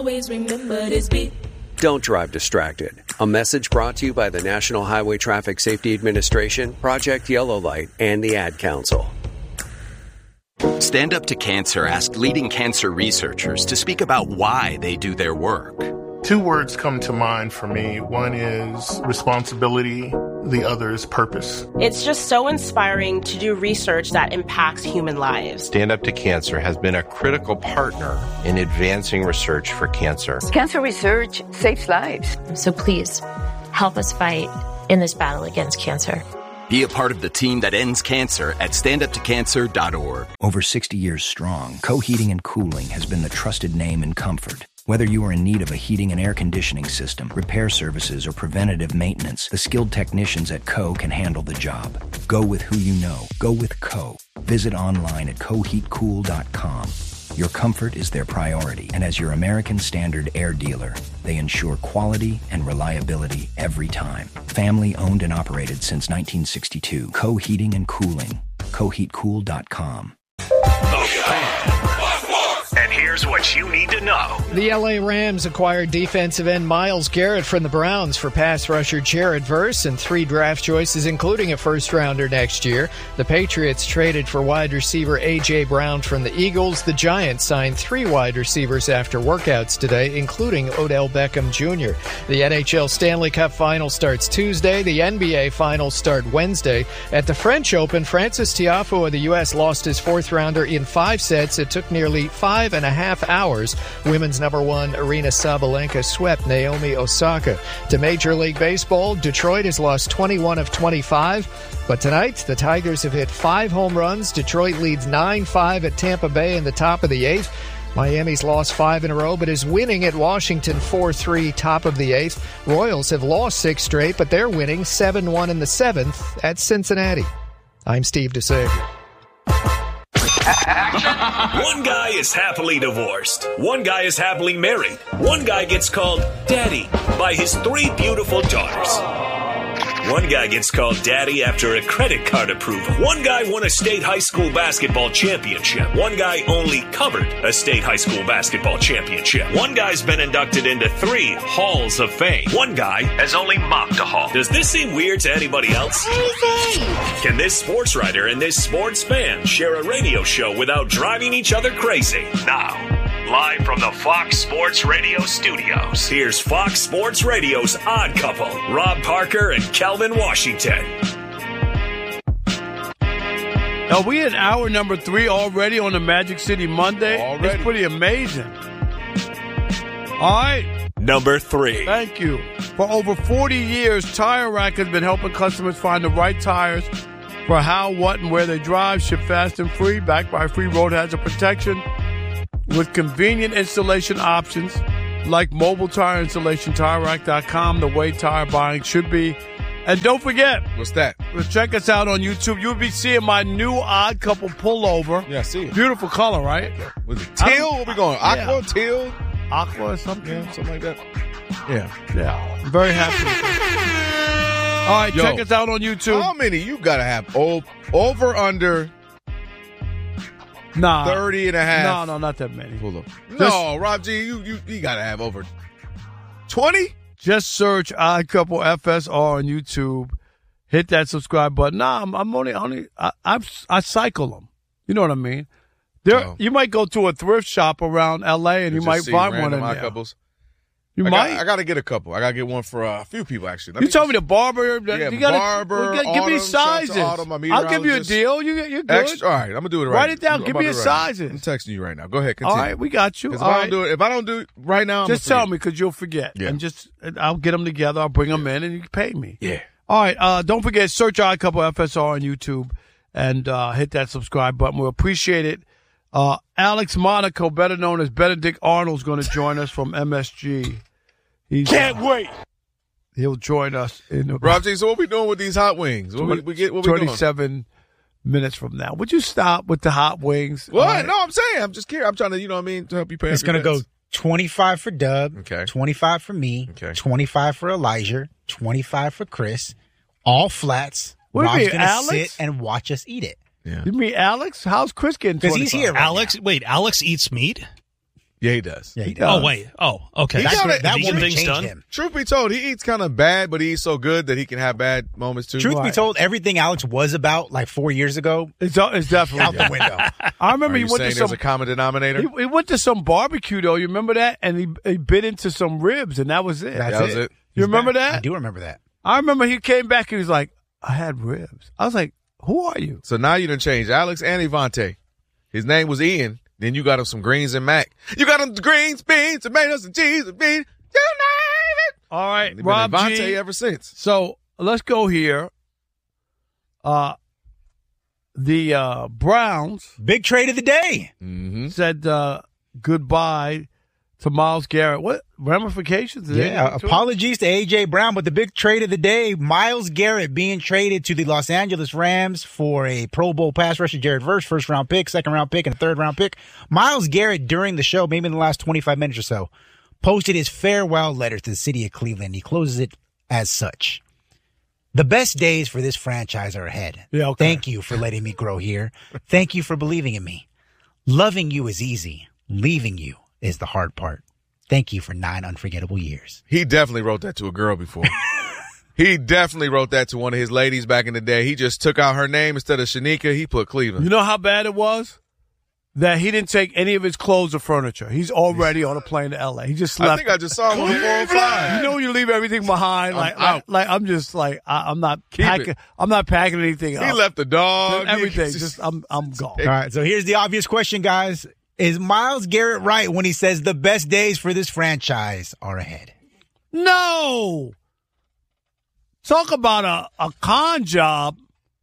Always remember this beat. Don't drive distracted. A message brought to you by the National Highway Traffic Safety Administration, Project Yellow Light, and the Ad Council. Stand Up to Cancer asked leading cancer researchers to speak about why they do their work. Two words come to mind for me. One is responsibility. The other is purpose. It's just so inspiring to do research that impacts human lives. Stand Up to Cancer has been a critical partner in advancing research for cancer. Cancer research saves lives. So please, help us fight in this battle against cancer. Be a part of the team that ends cancer at standuptocancer.org. Over 60 years strong, Co Heating and Cooling has been the trusted name in comfort. Whether you are in need of a heating and air conditioning system, repair services, or preventative maintenance, the skilled technicians at Co can handle the job. Go with who you know. Go with Co. Visit online at coheatcool.com. Your comfort is their priority, and as your American Standard air dealer, they ensure quality and reliability every time. Family owned and operated since 1962. Co Heating and Cooling. coheatcool.com. And here's what you need to know. The LA Rams acquired defensive end Myles Garrett from the Browns for pass rusher Jared Verse and 3 draft choices, including a first-rounder next year. The Patriots traded for wide receiver A.J. Brown from the Eagles. The Giants signed 3 wide receivers after workouts today, including Odell Beckham Jr. The NHL Stanley Cup Final starts Tuesday. The NBA Finals start Wednesday. At the French Open, Francis Tiafoe of the U.S. lost his 4th-rounder in 5 sets. It took nearly 5.5 hours. Women's number 1 Aryna Sabalenka swept Naomi Osaka. To Major League Baseball, Detroit has lost 21 of 25. But tonight, the Tigers have hit 5 home runs. Detroit leads 9-5 at Tampa Bay in the top of the 8th. Miami's lost 5 in a row, but is winning at Washington 4-3, top of the 8th. Royals have lost 6 straight, but they're winning 7-1 in the 7th at Cincinnati. I'm Steve DeSavior. One guy is happily divorced. One guy is happily married. One guy gets called Daddy by his 3 beautiful daughters. One guy gets called Daddy after a credit card approval. One guy won a state high school basketball championship. One guy only covered a state high school basketball championship. One guy's been inducted into 3 halls of fame. One guy has only mopped a hall. Does this seem weird to anybody else? Can this sports writer and this sports fan share a radio show without driving each other crazy? Now, live from the Fox Sports Radio studios, here's Fox Sports Radio's Odd Couple, Rob Parker and Calvin Washington. Are we at hour number 3 already on the Magic City Monday? Already. It's pretty amazing. All right. Number 3. Thank you. For over 40 years, Tire Rack has been helping customers find the right tires for how, what, and where they drive. Ship fast and free, backed by free road hazard protection, with convenient installation options like mobile tire installation. TireRack.com, the way tire buying should be. And don't forget. What's that? Check us out on YouTube. You'll be seeing my new Odd Couple pullover. Yeah, I see it. Beautiful color, right? Was it teal? Where we going? Aqua, Yeah. teal? Aqua or something? Yeah, something like that. Yeah. I'm very happy with it. All right, check us out on YouTube. How many you got to have? Over, under... Nah. 30 and a half. No, not that many. Hold up. No, Rob G, you got to have over 20? Just search Odd Couple FSR on YouTube. Hit that subscribe button. Nah, I'm only I cycle them. You know what I mean? You might go to a thrift shop around L.A. and you might find one in there. Couples. You I might. got to get a couple. I got to get one for a few people, actually. You told me the barber. Yeah, you gotta, barber, give me sizes. I'll give you a deal. You're good. Extra, all right, I'm going to do it right now. Write it down. Give me your sizes. I'm texting you right now. Go ahead. Continue. All right, we got you. If I don't do it right now, just tell me because you'll forget. Yeah. And I'll get them together. I'll bring them in and you can pay me. Yeah. All right. Don't forget, search Odd Couple FSR on YouTube and hit that subscribe button. We'll appreciate it. Alex Monaco, better known as Benedict Arnold, is going to join us from MSG. Can't wait. He'll join us in the Rob G, so what we doing with these hot wings? What we 27 minutes from now. Would you stop with the hot wings? What? Right. No, I'm saying. I'm just curious. I'm trying to, to help you pay. It's going to go 25 for Doug, okay. 25 for me, okay. 25 for Elijah, 25 for Chris, all flats. What Rob's do you mean, going to Alex? sit and watch us eat it. Yeah. You mean Alex? How's Chris getting 25? Because he's here right Alex, now. wait, Alex eats meat? Yeah, he does. Yeah, he does. Oh, wait. Oh, okay. That Vegan woman things changed done. him. Truth be told, he eats kind of bad, but he eats so good that he can have bad moments too. Truth be told, everything Alex was about like 4 years ago, It's definitely out the window. I remember Are he you went saying to there's some a common denominator? he went to some barbecue though. You remember that? And he bit into some ribs, and that was it. That's That was it. it. You remember I that? do remember that. I remember he came back. He was like, "I had ribs." I was like, "Who are you?" So now you done changed Alex and Evante. His name was Ian. Then you got him some greens and mac. You got him greens, beans, tomatoes, and cheese and beans. You name it. All right, Been Rob Evante G. ever since. So let's go here. The Browns Big trade of the day. Mm-hmm. said goodbye to Myles Garrett. What ramifications? Is Yeah, there to it? apologies to A.J. Brown, but the big trade of the day, Myles Garrett being traded to the Los Angeles Rams for a Pro Bowl pass rusher, Jared Verse, first-round pick, second-round pick, and a third-round pick. Myles Garrett, during the show, maybe in the last 25 minutes or so, posted his farewell letter to the city of Cleveland. He closes it as such. The best days for this franchise are ahead. Yeah, okay. Thank you for letting me grow here. Thank you for believing in me. Loving you is easy. Leaving you is the hard part. Thank you for 9 unforgettable years. He definitely wrote that to a girl before. He definitely wrote that to one of his ladies back in the day. He just took out her name instead of Shanika. He put Cleveland. You know how bad it was? That he didn't take any of his clothes or furniture. He's already on a plane to L.A. He just left. I think I just saw him on the 405. You know, you leave everything behind. I'm just like I'm not Keep packing. it. I'm not packing anything up. He left the dog. Everything. Just I'm gone. All right, so here's the obvious question, guys. Is Myles Garrett right when he says the best days for this franchise are ahead? No. Talk about a con job.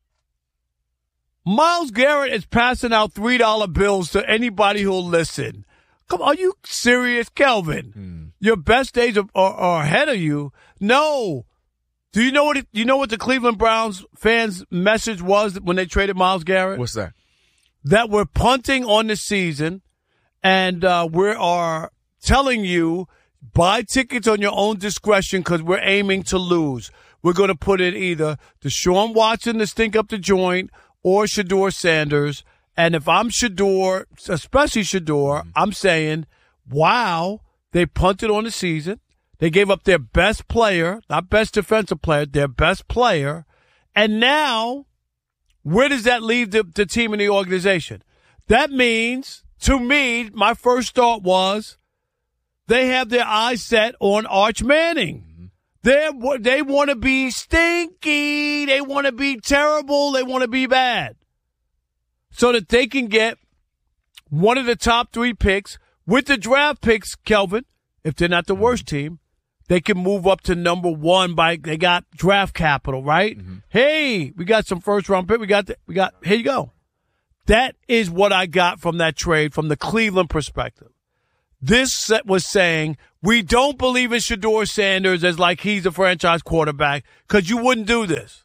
Myles Garrett is passing out $3 bills to anybody who'll listen. Come on, are you serious, Kelvin? Your best days are ahead of you. No. Do you know what the Cleveland Browns fans' message was when they traded Myles Garrett? What's that? That we're punting on the season, and we are telling you, buy tickets on your own discretion because we're aiming to lose. We're going to put in either Deshaun Watson to stink up the joint or Shedeur Sanders. And if I'm Shedeur, especially Shedeur, I'm saying, wow, they punted on the season. They gave up their best player, not best defensive player, their best player. And now, where does that leave the team and the organization? That means, to me, my first thought was they have their eyes set on Arch Manning. They want to be stinky. They want to be terrible. They want to be bad. So that they can get one of the top 3 picks with the draft picks, Kelvin, if they're not the worst team. They can move up to number 1 they got draft capital, right? Mm-hmm. Hey, we got some first round pick. We got here you go. That is what I got from that trade from the Cleveland perspective. This was saying we don't believe in Shedeur Sanders as like he's a franchise quarterback because you wouldn't do this.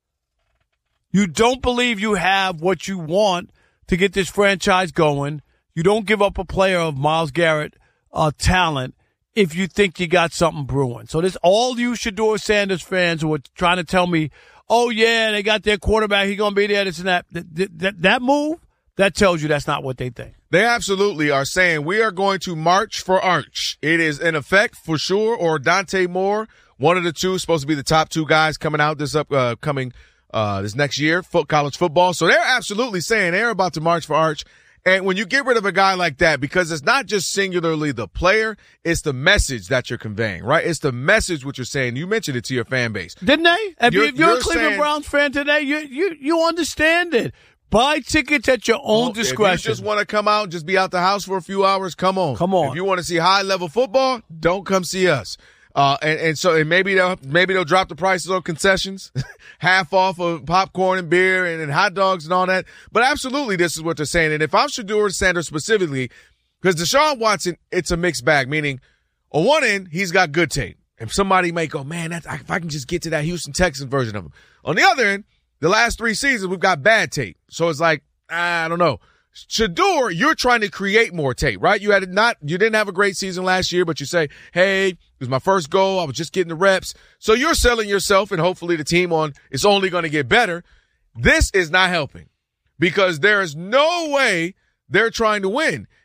You don't believe you have what you want to get this franchise going. You don't give up a player of Myles Garrett talent if you think you got something brewing. So this all you Shedeur Sanders fans who are trying to tell me, oh, yeah, they got their quarterback. He's going to be there, this and that. That move, that tells you that's not what they think. They absolutely are saying we are going to march for Arch. It is in effect for sure, or Dante Moore, one of the two, supposed to be the top 2 guys coming out this this next year, college football. So they're absolutely saying they're about to march for Arch. And when you get rid of a guy like that, because it's not just singularly the player, it's the message that you're conveying, right? It's the message what you're saying. You mentioned it to your fan base. Didn't they? If you're a Cleveland saying, Browns fan today, you understand it. Buy tickets at your own discretion. If you just want to come out and just be out the house for a few hours, come on. Come on. If you want to see high-level football, don't come see us. And maybe they'll drop the prices on concessions, half off of popcorn and beer and hot dogs and all that. But absolutely, this is what they're saying. And if I'm Shedeur Sanders specifically, because Deshaun Watson, it's a mixed bag, meaning on one end, he's got good tape. And somebody may go, man, if I can just get to that Houston Texans version of him. On the other end, the last 3 seasons, we've got bad tape. So it's like, I don't know. Shedeur, you're trying to create more tape, right? You didn't have a great season last year, but you say, hey, it was my first goal. I was just getting the reps. So you're selling yourself and hopefully the team on it's only going to get better. This is not helping because there is no way they're trying to win.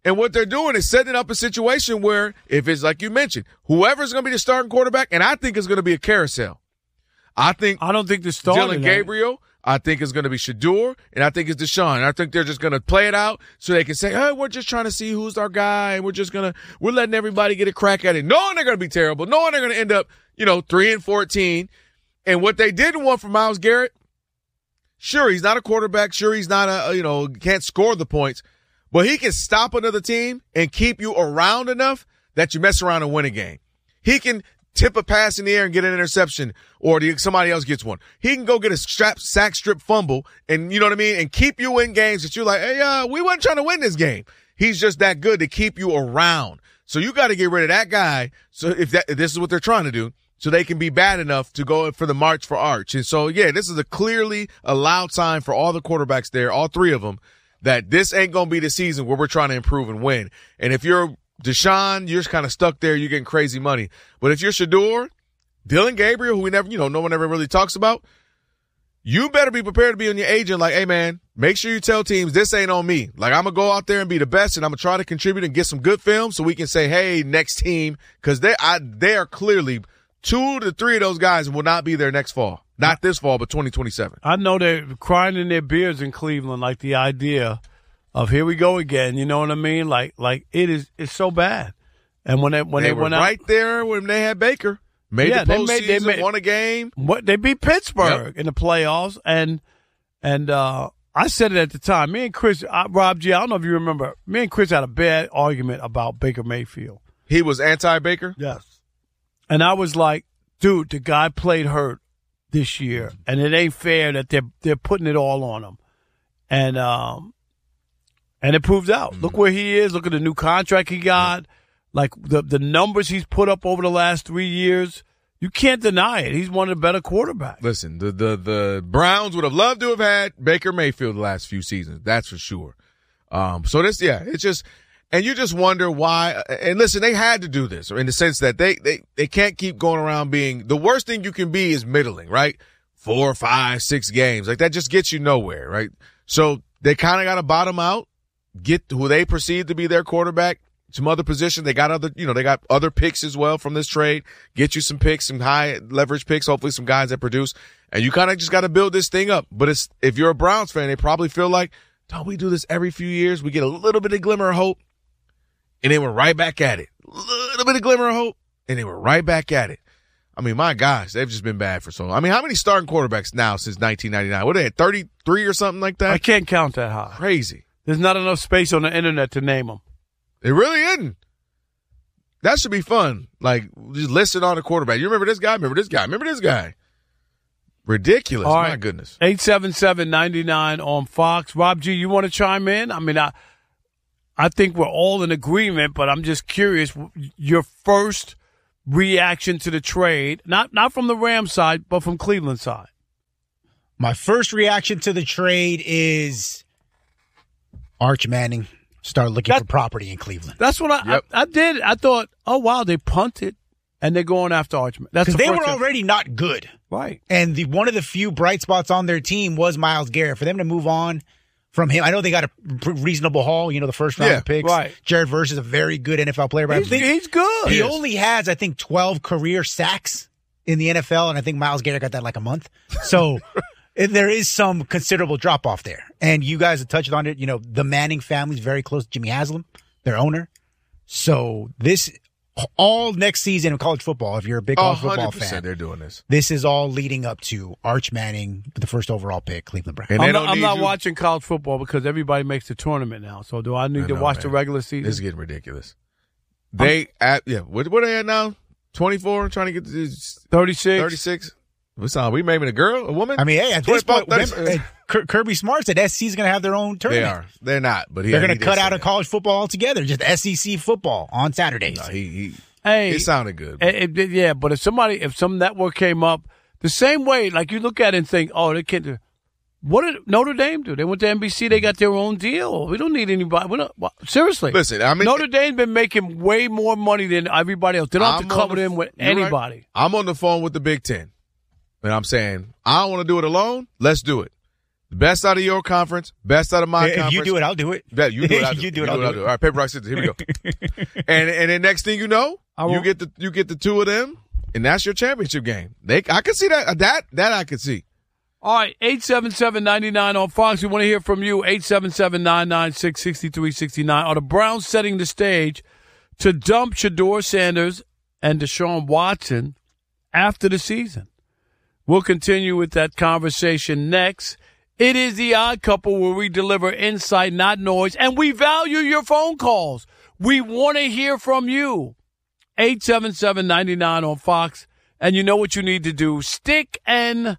And what they're doing is setting up a situation where, if it's like you mentioned, whoever's going to be the starting quarterback, and I think it's going to be a carousel. I don't think the starting Dylan Gabriel. I think it's going to be Shedeur, and I think it's Deshaun. And I think they're just going to play it out so they can say, hey, we're just trying to see who's our guy, and we're letting everybody get a crack at it. Knowing they're going to be terrible, knowing they're going to end up, 3-14. And what they didn't want from Myles Garrett, sure, he's not a quarterback. Sure, he's not can't score the points, but he can stop another team and keep you around enough that you mess around and win a game. He can tip a pass in the air and get an interception, or somebody else gets one. He can go get a sack strip fumble, and you know what I mean, and keep you in games that you're like, hey, we weren't trying to win this game. He's just that good to keep you around. So you got to get rid of that guy. So if this is what they're trying to do, so they can be bad enough to go for the march for Arch. And so, yeah, this is a clearly allowed sign for all the quarterbacks there, all three of them, that this ain't going to be the season where we're trying to improve and win. And if you're Deshaun, you're kind of stuck there. You're getting crazy money. But if you're Shedeur, Dylan Gabriel, who we never, no one ever really talks about, you better be prepared to be on your agent like, hey, man, make sure you tell teams this ain't on me. Like, I'm going to go out there and be the best, and I'm going to try to contribute and get some good film so we can say, hey, next team, because they are clearly 2 to 3 of those guys will not be there next fall. Not this fall, but 2027. I know they're crying in their beards in Cleveland, like the idea of here we go again. You know what I mean? Like it's so bad. And when they were went right out, there when they had Baker, made the postseason, they won a game. They beat Pittsburgh in the playoffs, and I said it at the time. Me and Chris, Rob G, I don't know if you remember. Me and Chris had a bad argument about Baker Mayfield. He was anti-Baker? Yes. And I was like, dude, the guy played hurt this year, and it ain't fair that they're putting it all on him. And it proved out. Mm-hmm. Look where he is. Look at the new contract he got. Like the numbers he's put up over the last 3 years. You can't deny it. He's one of the better quarterbacks. Listen, the Browns would have loved to have had Baker Mayfield the last few seasons. That's for sure. So this, it's just, and you just wonder why. And listen, they had to do this in the sense that they can't keep going around being, the worst thing you can be is middling, right? 4, 5, 6 games. Like that just gets you nowhere, right? So they kind of got to bottom out, get who they perceive to be their quarterback, some other position. They got other picks as well from this trade. Get you some picks, some high leverage picks, hopefully some guys that produce. And you kind of just got to build this thing up. But if you're a Browns fan, they probably feel like, don't we do this every few years? We get a little bit of glimmer of hope, and then we're right back at it. A little bit of glimmer of hope, and then we're right back at it. I mean, my gosh, they've just been bad for so long. I mean, how many starting quarterbacks now since 1999? What are they at, 33 or something like that? I can't count that high. Crazy. There's not enough space on the internet to name them. It really isn't. That should be fun. Like, just listing on the quarterback. You remember this guy? Remember this guy? Remember this guy? Ridiculous. All right. My goodness. 877-99 on Fox. Rob G, you want to chime in? I mean, I think we're all in agreement, but I'm just curious. Your first reaction to the trade, not from the Rams side, but from Cleveland side. My first reaction to the trade is Arch Manning start looking for property in Cleveland. That's what I did. I thought, oh, wow, they punted, and they're going after Arch Manning. Because they were already not good. Right. And one of the few bright spots on their team was Myles Garrett. For them to move on from him, I know they got a reasonable haul, the first round of picks. Right. Jared Verse is a very good NFL player. But He's good. He only has, I think, 12 career sacks in the NFL, and I think Myles Garrett got that like a month. So there is some considerable drop-off there. And you guys have touched on it. The Manning family is very close to Jimmy Haslam, their owner. So this, all next season in college football, if you're a big college football fan, they're doing this. This is all leading up to Arch Manning, the first overall pick, Cleveland Browns. I'm not watching college football because everybody makes the tournament now. So do I need to watch the regular season? This is getting ridiculous. What are they at now? 24, trying to get to 36. 36. We naming a girl, a woman? I mean, hey, at this point, Kirby Smart said SC is going to have their own tournament. They are. They're not, but they're going to cut out of college football altogether. Just SEC football on Saturdays. No, it sounded good. But if some network came up the same way, like you look at it and think, oh, they can't do. What did Notre Dame do? They went to NBC. They got their own deal. We don't need anybody. Seriously. Listen, I mean, Notre Dame's been making way more money than everybody else. They don't have to cover them with anybody. Right. I'm on the phone with the Big Ten. And I'm saying, I don't want to do it alone. Let's do it. The best out of your conference, best out of my conference. If you do it, I'll do it. Yeah, you do it. You do it, I'll do it. All right, paper, rock, scissors. Here we go. and then next thing you know, you get the two of them, and that's your championship game. I can see that. That I can see. All right, 877-99 on Fox. We want to hear from you. 877-996-6369. Are the Browns setting the stage to dump Shedeur Sanders and Deshaun Watson after the season? We'll continue with that conversation next. It is the Odd Couple, where we deliver insight, not noise, and we value your phone calls. We want to hear from you. 877-99 on Fox. And you know what you need to do. Stick and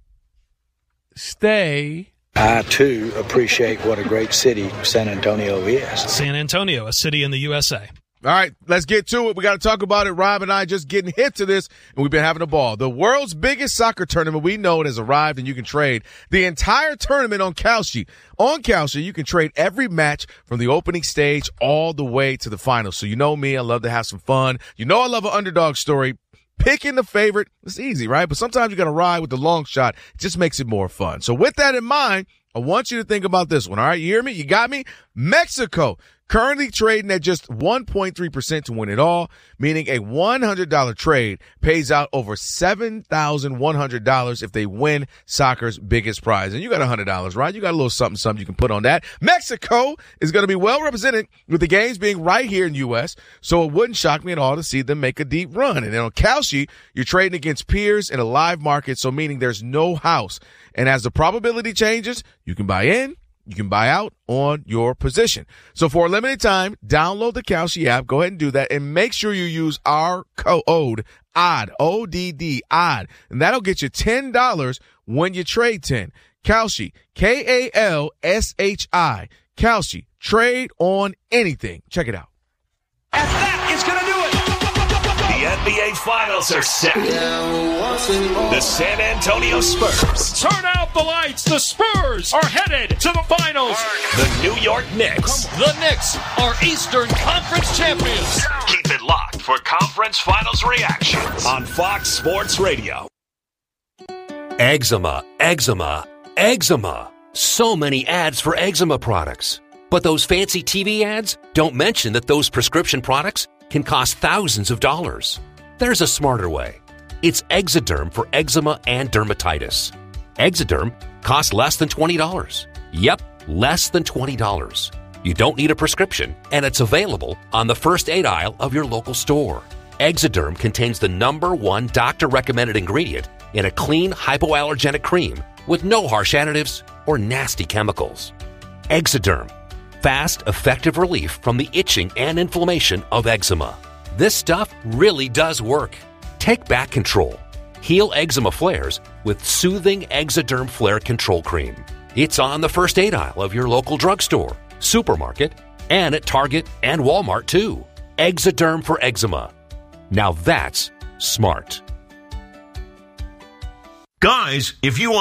stay. I, too, appreciate what a great city San Antonio is. San Antonio, a city in the USA. All right, let's get to it. We got to talk about it. Rob and I just getting hit to this, and we've been having a ball. The world's biggest soccer tournament, we know it, has arrived, and you can trade the entire tournament on Kalshi. On Kalshi, you can trade every match from the opening stage all the way to the finals. So you know me, I love to have some fun. You know I love an underdog story. Picking the favorite, it's easy, right? But sometimes you got to ride with the long shot. It just makes it more fun. So with that in mind, I want you to think about this one. All right, you hear me? You got me? Mexico. Currently trading at just 1.3% to win it all, meaning a $100 trade pays out over $7,100 if they win soccer's biggest prize. And you got $100, right? You got a little something you can put on that. Mexico is going to be well represented with the games being right here in the U.S., so it wouldn't shock me at all to see them make a deep run. And then on Kalshi, you're trading against peers in a live market, so meaning there's no house. And as the probability changes, you can buy in, you can buy out on your position. So for a limited time, download the Kalshi app. Go ahead and do that. And make sure you use our code ODD, ODD, ODD. And that'll get you $10 when you trade 10. Kalshi, Kalshi. Kalshi. Trade on anything. Check it out. And that is going to do it. The NBA Finals are set. The San Antonio Spurs. Turn out the lights. The Spurs are headed to the finals. The New York Knicks. The Knicks are Eastern Conference champions. Keep it locked for Conference Finals reactions on Fox Sports Radio. Eczema, eczema, eczema. So many ads for eczema products. But those fancy TV ads don't mention that those prescription products can cost thousands of dollars. There's a smarter way. It's Exoderm for eczema and dermatitis. Exoderm costs less than $20. Yep, less than $20. You don't need a prescription, and it's available on the first aid aisle of your local store. Exoderm contains the #1 doctor-recommended ingredient in a clean, hypoallergenic cream with no harsh additives or nasty chemicals. Exoderm. Fast, effective relief from the itching and inflammation of eczema. This stuff really does work. Take back control. Heal eczema flares with soothing Exoderm Flare Control Cream. It's on the first aid aisle of your local drugstore, supermarket, and at Target and Walmart too. Exoderm for eczema. Now that's smart. Guys, if you want